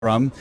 from.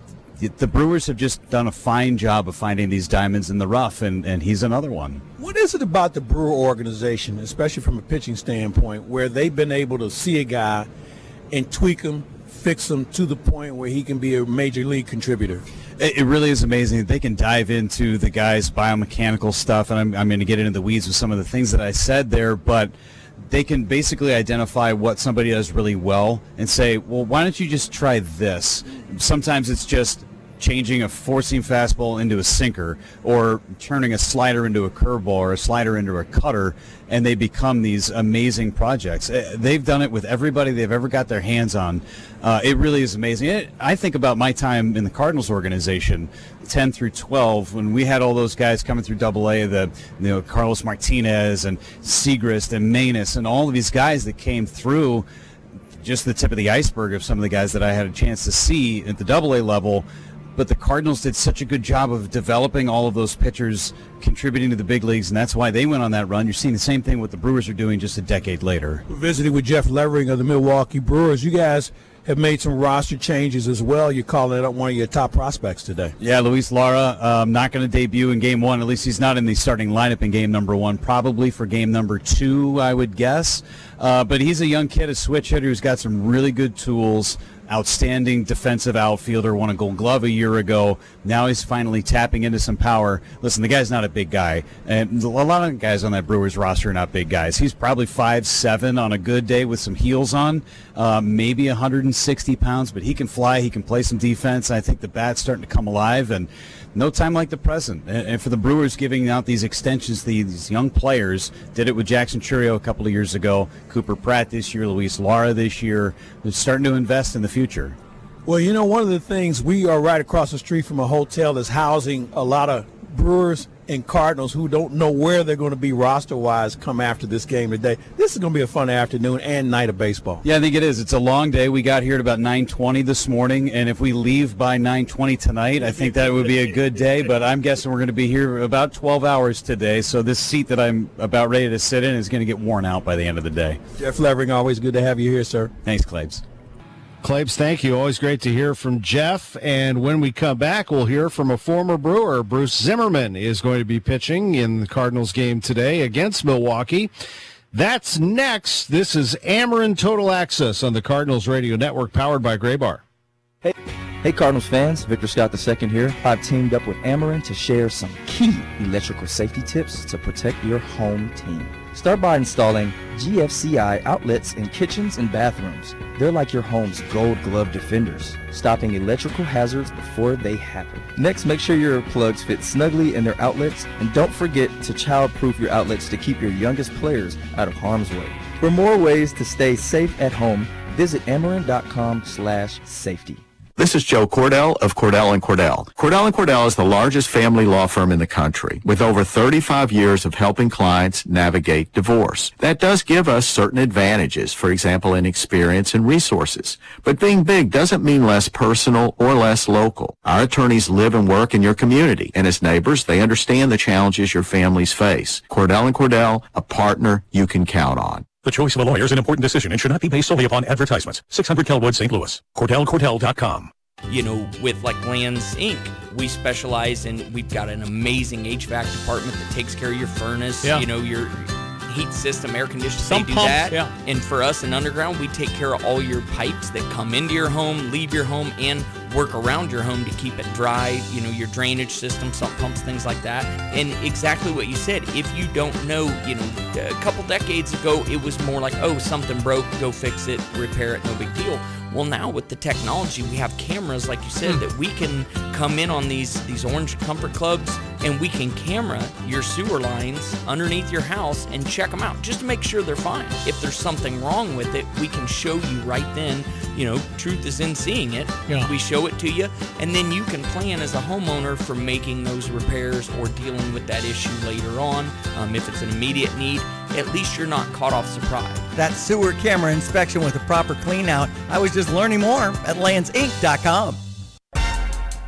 The Brewers have just done a fine job of finding these diamonds in the rough, and he's another one. What is it about the Brewer organization, especially from a pitching standpoint, where they've been able to see a guy and tweak him, fix him to the point where he can be a major league contributor? It really is amazing. They can dive into the guy's biomechanical stuff, and I'm going to get into the weeds with some of the things that I said there, but they can basically identify what somebody does really well and say, well, why don't you just try this? Sometimes it's just changing a four-seam fastball into a sinker, or turning a slider into a curveball, or a slider into a cutter, and they become these amazing projects. They've done it with everybody they've ever got their hands on. It really is amazing. I think about my time in the Cardinals organization, 10 through 12, when we had all those guys coming through AA, Carlos Martinez and Segrist and Manus and all of these guys that came through, just the tip of the iceberg of some of the guys that I had a chance to see at the AA level. But the Cardinals did such a good job of developing all of those pitchers, contributing to the big leagues, and that's why they went on that run. You're seeing the same thing what the Brewers are doing just a decade later. We're visiting with Jeff Levering of the Milwaukee Brewers. You guys have made some roster changes as well. You're calling it one of your top prospects today. Yeah, Luis Lara, not going to debut in Game 1. At least he's not in the starting lineup in Game number 1. Probably for Game number 2, I would guess. But he's a young kid, a switch hitter who's got some really good tools. Outstanding defensive outfielder, won a Gold Glove a year ago. Now he's finally tapping into some power. Listen, the guy's not a big guy, and a lot of guys on that Brewers roster are not big guys. He's probably 5'7" on a good day with some heels on, maybe 160 pounds, but he can fly, he can play some defense. I think the bat's starting to come alive, and no time like the present. And for the Brewers giving out these extensions to these young players, did it with Jackson Chourio a couple of years ago, Cooper Pratt this year, Luis Lara this year. They're starting to invest in the future. Well, you know, one of the things, we are right across the street from a hotel that's housing a lot of Brewers and Cardinals who don't know where they're going to be roster-wise come after this game today. This is going to be a fun afternoon and night of baseball. Yeah, I think it is. It's a long day. We got here at about 9:20 this morning, and if we leave by 9:20 tonight, I think that would be a good day, but I'm guessing we're going to be here about 12 hours today, so this seat that I'm about ready to sit in is going to get worn out by the end of the day. Jeff Levering, always good to have you here, sir. Thanks, Claves. Claves, thank you. Always great to hear from Jeff. And when we come back, we'll hear from a former Brewer. Bruce Zimmerman is going to be pitching in the Cardinals game today against Milwaukee. That's next. This is Ameren Total Access on the Cardinals Radio Network, powered by Graybar. Hey Cardinals fans, Victor Scott II here. I've teamed up with Ameren to share some key electrical safety tips to protect your home team. Start by installing GFCI outlets in kitchens and bathrooms. They're like your home's gold glove defenders, stopping electrical hazards before they happen. Next, make sure your plugs fit snugly in their outlets, and don't forget to child-proof your outlets to keep your youngest players out of harm's way. For more ways to stay safe at home, visit Ameren.com/safety. This is Joe Cordell of Cordell & Cordell. Cordell & Cordell is the largest family law firm in the country, with over 35 years of helping clients navigate divorce. That does give us certain advantages, for example, in experience and resources. But being big doesn't mean less personal or less local. Our attorneys live and work in your community, and as neighbors, they understand the challenges your families face. Cordell & Cordell, a partner you can count on. The choice of a lawyer is an important decision and should not be based solely upon advertisements. 600 Kelwood, St. Louis. CordellCordell.com. You know, with like Lands Inc., we specialize in, we've got an amazing HVAC department that takes care of your furnace, you know, your heat system, air conditioning, they do that. Yeah. And for us in Underground, we take care of all your pipes that come into your home, leave your home, and work around your home to keep it dry, you know, your drainage system, sump pumps, things like that. And exactly what you said, if you don't know, you know, a couple decades ago, it was more like, oh, something broke, go fix it, repair it, no big deal. Well, now with the technology, we have cameras, like you said, that we can come in on these Orange Comfort Clubs, and we can camera your sewer lines underneath your house and check them out just to make sure they're fine. If there's something wrong with it, we can show you right then. You know, truth is in seeing it. Yeah. We show it to you, and then you can plan as a homeowner for making those repairs or dealing with that issue later on. If it's an immediate need, at least you're not caught off surprise. That sewer camera inspection with a proper clean out. I was just learning more at landsinc.com.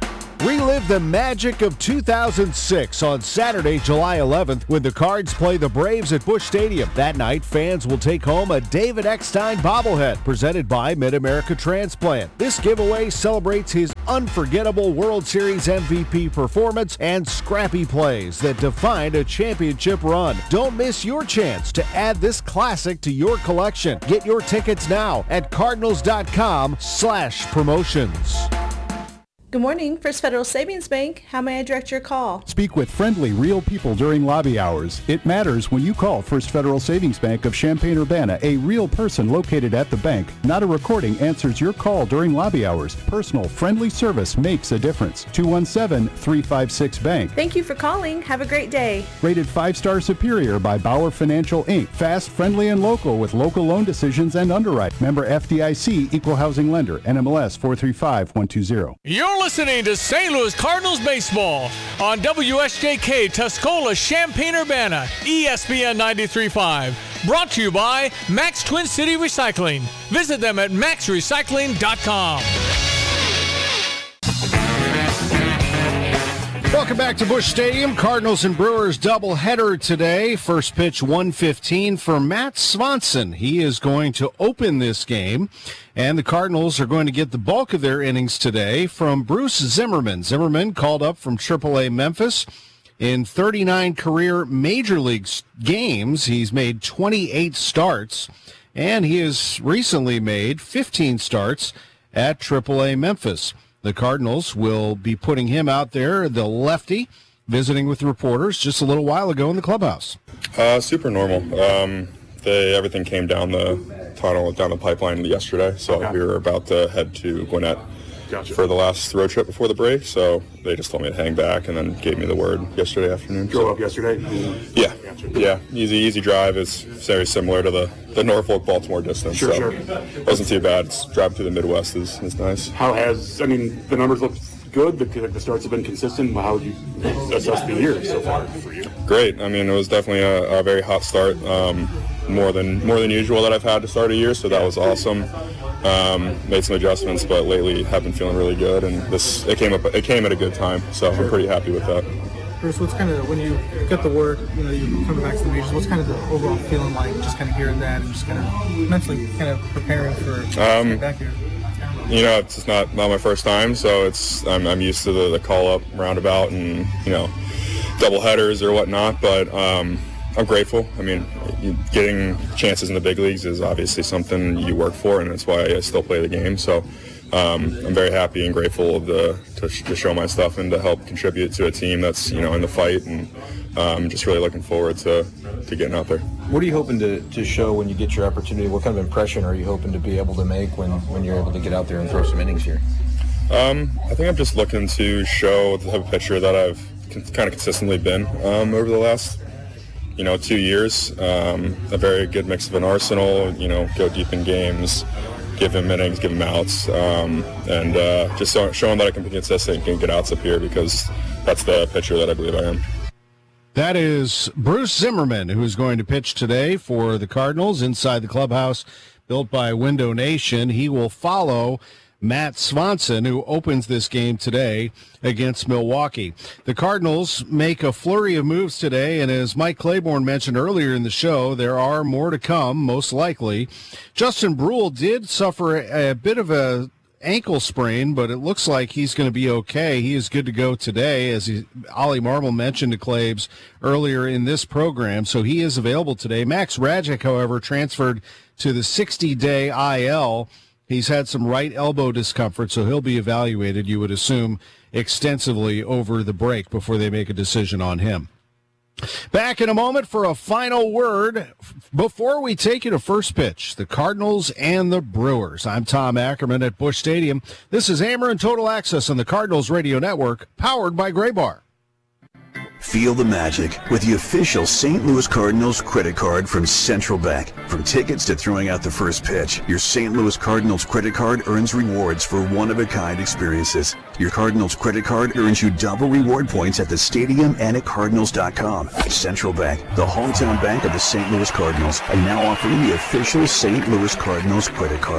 Relive the magic of 2006 on Saturday, July 11th, when the Cards play the Braves at Busch Stadium. That night, fans will take home a David Eckstein bobblehead presented by Mid-America Transplant. This giveaway celebrates his unforgettable World Series MVP performance and scrappy plays that defined a championship run. Don't miss your chance to add this classic to your collection. Get your tickets now at cardinals.com/promotions. Good morning, First Federal Savings Bank. How may I direct your call? Speak with friendly, real people during lobby hours. It matters when you call First Federal Savings Bank of Champaign-Urbana. A real person located at the bank, not a recording, answers your call during lobby hours. Personal, friendly service makes a difference. 217-356-BANK. Thank you for calling. Have a great day. Rated 5-star superior by Bauer Financial, Inc. Fast, friendly, and local with local loan decisions and underwrite. Member FDIC, Equal Housing Lender, NMLS 435120. You're listening to St. Louis Cardinals baseball on WSJK Tuscola, Champaign-Urbana, ESPN 93.5. Brought to you by Max Twin City Recycling. Visit them at maxrecycling.com. Welcome back to Busch Stadium. Cardinals and Brewers doubleheader today. First pitch 1:15 for Matt Swanson. He is going to open this game, and the Cardinals are going to get the bulk of their innings today from Bruce Zimmerman. Zimmerman called up from AAA Memphis. In 39 career Major League games, he's made 28 starts, and he has recently made 15 starts at AAA Memphis. The Cardinals will be putting him out there, the lefty, visiting with reporters just a little while ago in the clubhouse. Super normal. Everything came down the tunnel, down the pipeline yesterday, so we were about to head to Gwinnett for the last road trip before the break, so they just told me to hang back and then gave me the word yesterday afternoon. Drove up yesterday? Yeah. Easy drive. It's very similar to the Norfolk-Baltimore distance. Sure. It wasn't too bad. Driving through the Midwest is nice. The numbers look good, the starts have been consistent. How would you assess the year so far for you? Great. It was definitely a very hot start, more than usual that I've had to start a year, so that was awesome. Made some adjustments, but lately have been feeling really good, and it came at a good time, so I'm pretty happy with that. Bruce, what's kind of, when you get the word, you're coming back to the majors, what's kind of the overall feeling like, just kind of hearing that and just kind of mentally kind of preparing for getting back here? It's just not my first time, so I'm used to the call-up roundabout and, double headers or whatnot, but I'm grateful. Getting chances in the big leagues is obviously something you work for, and that's why I still play the game. So I'm very happy and grateful to show my stuff and to help contribute to a team that's in the fight, and I'm just really looking forward to getting out there. What are you hoping to show when you get your opportunity? What kind of impression are you hoping to be able to make when you're able to get out there and throw some innings here? I think I'm just looking to show the type of pitcher that I've kind of consistently been over the last 2 years. A very good mix of an arsenal, go deep in games, give him innings, give him outs, and just showing that I can be consistent and get outs up here, because that's the pitcher that I believe I am. That is Bruce Zimmerman, who is going to pitch today for the Cardinals inside the clubhouse built by Window Nation. He will follow Matt Swanson, who opens this game today against Milwaukee. The Cardinals make a flurry of moves today, and as Mike Claiborne mentioned earlier in the show, there are more to come, most likely. Justin Brule did suffer a bit of a ankle sprain, but it looks like he's going to be okay. He is good to go today, as Ollie Marble mentioned to Claibs earlier in this program, so he is available today. Max Rajic, however, transferred to the 60-day IL. He's had some right elbow discomfort, so he'll be evaluated, you would assume, extensively over the break before they make a decision on him. Back in a moment for a final word before we take you to first pitch, the Cardinals and the Brewers. I'm Tom Ackerman at Busch Stadium. This is Hammer and Total Access on the Cardinals Radio Network, powered by Gray Bar. Feel the magic with the official St. Louis Cardinals credit card from Central Bank. From tickets to throwing out the first pitch, your St. Louis Cardinals credit card earns rewards for one-of-a-kind experiences. Your Cardinals credit card earns you double reward points at the stadium and at Cardinals.com. Central Bank, the hometown bank of the St. Louis Cardinals, and now offering the official St. Louis Cardinals credit card.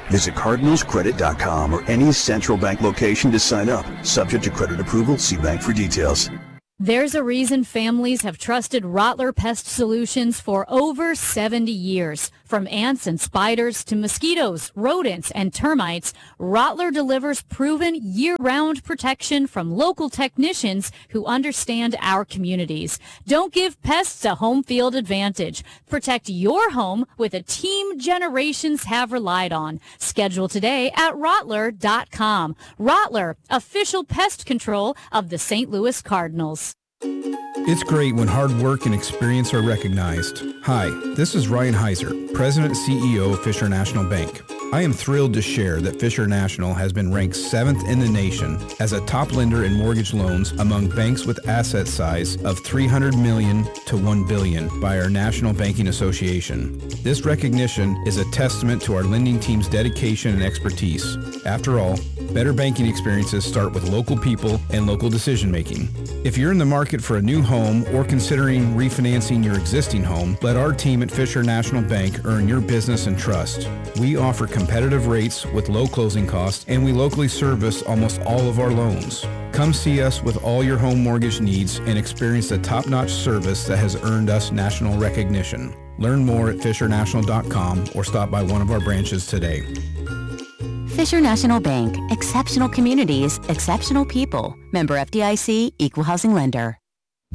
Visit CardinalsCredit.com or any Central Bank location to sign up. Subject to credit approval, see bank for details. There's a reason families have trusted Rottler Pest Solutions for over 70 years. From ants and spiders to mosquitoes, rodents, and termites, Rottler delivers proven year-round protection from local technicians who understand our communities. Don't give pests a home field advantage. Protect your home with a team generations have relied on. Schedule today at Rottler.com. Rottler, official pest control of the St. Louis Cardinals. It's great when hard work and experience are recognized. Hi, this is Ryan Heiser, President and CEO of Fisher National Bank. I am thrilled to share that Fisher National has been ranked 7th in the nation as a top lender in mortgage loans among banks with asset size of $300 million to $1 billion by our National Banking Association. This recognition is a testament to our lending team's dedication and expertise. After all, better banking experiences start with local people and local decision making. If you're in the market for a new home or considering refinancing your existing home, let our team at Fisher National Bank earn your business and trust. We offer competitive rates with low closing costs, and we locally service almost all of our loans. Come see us with all your home mortgage needs and experience the top-notch service that has earned us national recognition. Learn more at fishernational.com or stop by one of our branches today. Fisher National Bank. Exceptional communities, exceptional people. Member FDIC, Equal Housing Lender.